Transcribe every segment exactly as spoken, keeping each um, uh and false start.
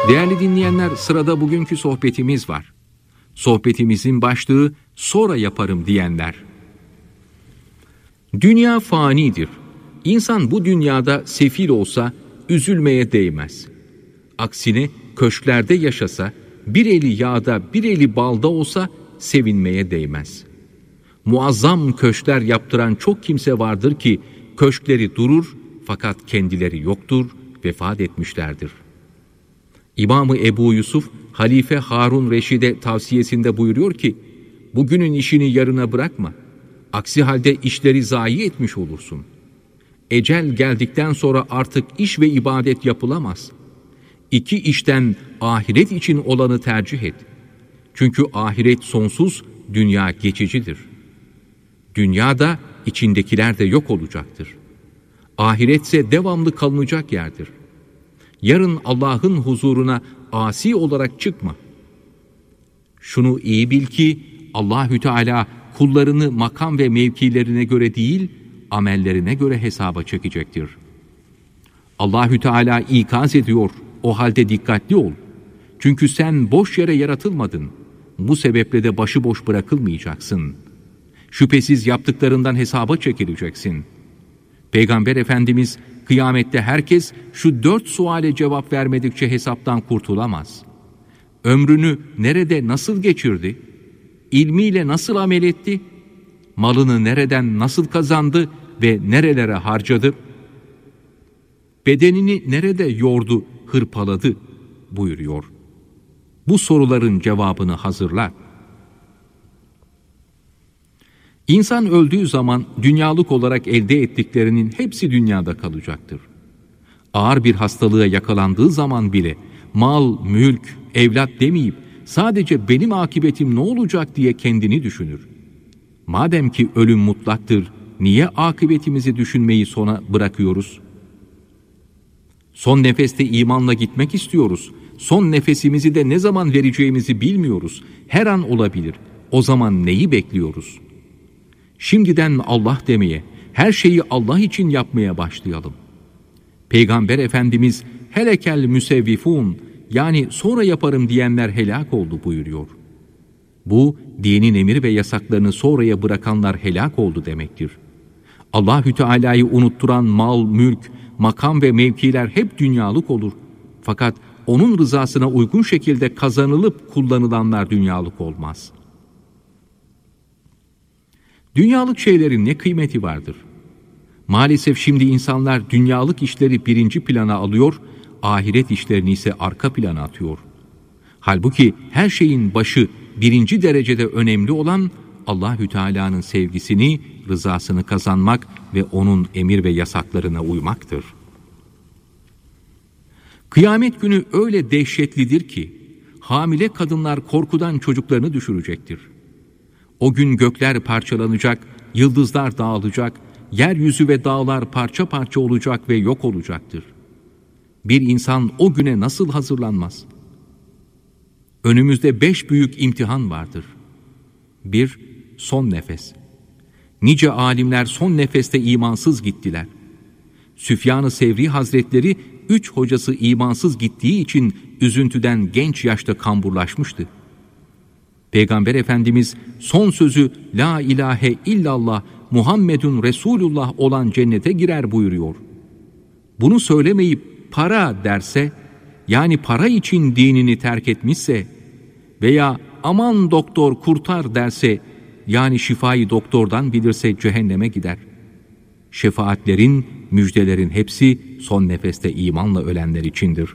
Değerli dinleyenler, sırada bugünkü sohbetimiz var. Sohbetimizin başlığı sonra yaparım diyenler. Dünya fanidir. İnsan bu dünyada sefil olsa üzülmeye değmez. Aksine köşklerde yaşasa, bir eli yağda bir eli balda olsa sevinmeye değmez. Muazzam köşkler yaptıran çok kimse vardır ki köşkleri durur fakat kendileri yoktur, vefat etmişlerdir. İmam-ı Ebu Yusuf, Halife Harun Reşid'e tavsiyesinde buyuruyor ki, bugünün işini yarına bırakma. Aksi halde işleri zayi etmiş olursun. Ecel geldikten sonra artık iş ve ibadet yapılamaz. İki işten ahiret için olanı tercih et. Çünkü ahiret sonsuz, dünya geçicidir. Dünyada içindekiler de yok olacaktır. Ahiretse devamlı kalınacak yerdir. Yarın Allah'ın huzuruna asi olarak çıkma. Şunu iyi bil ki Allahü Teala kullarını makam ve mevkilerine göre değil, amellerine göre hesaba çekecektir. Allahü Teala ikaz ediyor, o halde dikkatli ol. Çünkü sen boş yere yaratılmadın. Bu sebeple de başıboş bırakılmayacaksın. Şüphesiz yaptıklarından hesaba çekileceksin. Peygamber Efendimiz, kıyamette herkes şu dört suale cevap vermedikçe hesaptan kurtulamaz. Ömrünü nerede nasıl geçirdi? İlmiyle nasıl amel etti? Malını nereden nasıl kazandı ve nerelere harcadı? Bedenini nerede yordu, hırpaladı buyuruyor. Bu soruların cevabını hazırla. İnsan öldüğü zaman dünyalık olarak elde ettiklerinin hepsi dünyada kalacaktır. Ağır bir hastalığa yakalandığı zaman bile mal, mülk, evlat demeyip sadece benim akıbetim ne olacak diye kendini düşünür. Madem ki ölüm mutlaktır, niye akıbetimizi düşünmeyi sona bırakıyoruz? Son nefeste imanla gitmek istiyoruz. Son nefesimizi de ne zaman vereceğimizi bilmiyoruz. Her an olabilir. O zaman neyi bekliyoruz? Şimdiden Allah demeye, her şeyi Allah için yapmaya başlayalım. Peygamber Efendimiz helekel müsevvifun, yani sonra yaparım diyenler helak oldu buyuruyor. Bu dinin emir ve yasaklarını sonraya bırakanlar helak oldu demektir. Allahü Teala'yı unutturan mal, mülk, makam ve mevkiler hep dünyalık olur. Fakat onun rızasına uygun şekilde kazanılıp kullanılanlar dünyalık olmaz. Dünyalık şeylerin ne kıymeti vardır? Maalesef şimdi insanlar dünyalık işleri birinci plana alıyor, ahiret işlerini ise arka plana atıyor. Halbuki her şeyin başı birinci derecede önemli olan Allahü Teala'nın sevgisini, rızasını kazanmak ve onun emir ve yasaklarına uymaktır. Kıyamet günü öyle dehşetlidir ki hamile kadınlar korkudan çocuklarını düşürecektir. O gün gökler parçalanacak, yıldızlar dağılacak, yeryüzü ve dağlar parça parça olacak ve yok olacaktır. Bir insan o güne nasıl hazırlanmaz? Önümüzde beş büyük imtihan vardır. Bir, son nefes. Nice alimler son nefeste imansız gittiler. Süfyan-ı Sevri Hazretleri, üç hocası imansız gittiği için üzüntüden genç yaşta kamburlaşmıştı. Peygamber Efendimiz son sözü La ilahe illallah Muhammedun Resulullah olan cennete girer buyuruyor. Bunu söylemeyip para derse, yani para için dinini terk etmişse veya aman doktor kurtar derse, yani şifayı doktordan bilirse cehenneme gider. Şefaatlerin, müjdelerin hepsi son nefeste imanla ölenler içindir.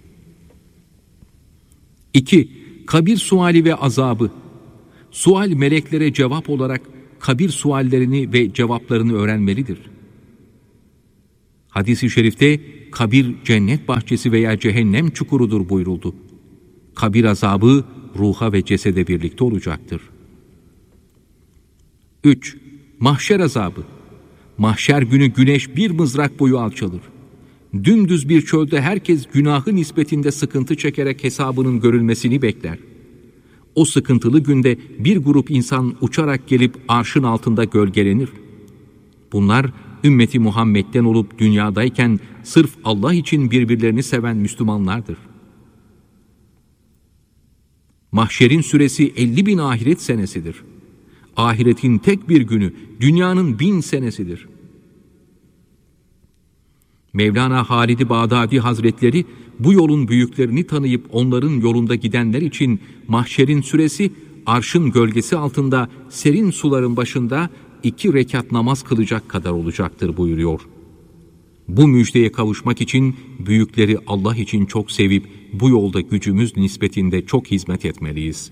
İki, kabir suali ve azabı. Sual meleklere cevap olarak kabir suallerini ve cevaplarını öğrenmelidir. Hadis-i şerifte kabir cennet bahçesi veya cehennem çukurudur buyuruldu. Kabir azabı ruha ve cesede birlikte olacaktır. Üç, mahşer azabı. Mahşer günü güneş bir mızrak boyu alçalır. Dümdüz bir çölde herkes günahı nispetinde sıkıntı çekerek hesabının görülmesini bekler. O sıkıntılı günde bir grup insan uçarak gelip arşın altında gölgelenir. Bunlar ümmeti Muhammed'den olup dünyadayken sırf Allah için birbirlerini seven Müslümanlardır. Mahşerin süresi elli bin ahiret senesidir. Ahiretin tek bir günü dünyanın bin senesidir. Mevlana Halid-i Bağdadi Hazretleri bu yolun büyüklerini tanıyıp onların yolunda gidenler için mahşerin süresi arşın gölgesi altında serin suların başında iki rekat namaz kılacak kadar olacaktır buyuruyor. Bu müjdeye kavuşmak için büyükleri Allah için çok sevip bu yolda gücümüz nispetinde çok hizmet etmeliyiz.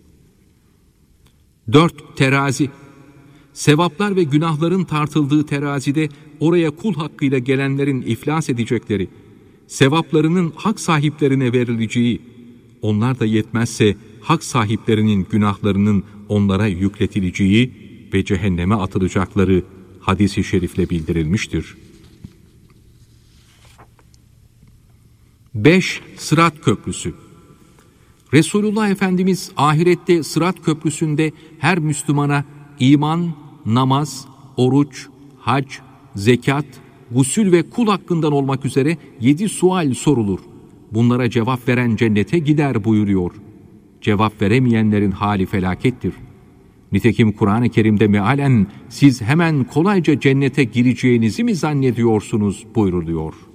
dört. Terazi. Sevaplar ve günahların tartıldığı terazide oraya kul hakkıyla gelenlerin iflas edecekleri, sevaplarının hak sahiplerine verileceği, onlar da yetmezse hak sahiplerinin günahlarının onlara yükletileceği ve cehenneme atılacakları hadis-i şerifle bildirilmiştir. beş. Sırat Köprüsü. Resulullah Efendimiz ahirette Sırat Köprüsü'nde her Müslümana iman, namaz, oruç, hac, zekat, gusül ve kul hakkından olmak üzere yedi sual sorulur. Bunlara cevap veren cennete gider buyuruyor. Cevap veremeyenlerin hali felakettir. Nitekim Kur'an-ı Kerim'de mealen siz hemen kolayca cennete gireceğinizi mi zannediyorsunuz buyruluyor.